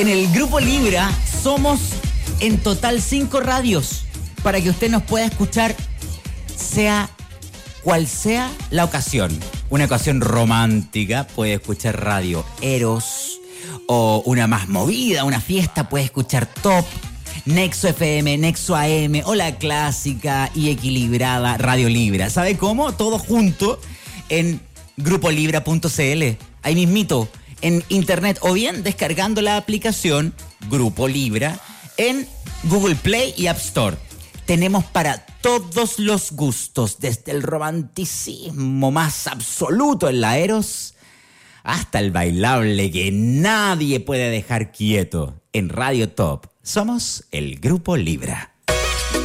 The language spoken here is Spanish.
En el Grupo Libra somos en total 5 radios para que usted nos pueda escuchar sea cual sea la ocasión. Una ocasión romántica, puede escuchar Radio Eros, o una más movida, una fiesta, puede escuchar Top, Nexo FM, Nexo AM, o la clásica y equilibrada Radio Libra. ¿Sabe cómo? Todo junto en grupolibra.cl. Ahí mismito, en internet, o bien descargando la aplicación Grupo Libra en Google Play y App Store. Tenemos para todos los gustos, desde el romanticismo más absoluto en la Eros hasta el bailable que nadie puede dejar quieto. En Radio Top somos el Grupo Libra.